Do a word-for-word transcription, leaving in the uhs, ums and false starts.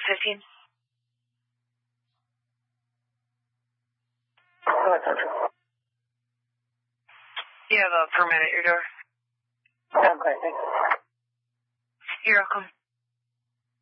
fifteen. Go ahead, Sergeant. You have a permit at your door. Okay, thanks. You're welcome.